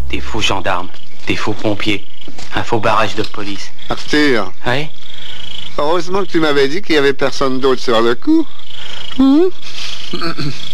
des faux gendarmes, des faux pompiers, un faux barrage de police. Arthur. Oui? Heureusement que tu m'avais dit qu'il y avait personne d'autre sur le coup.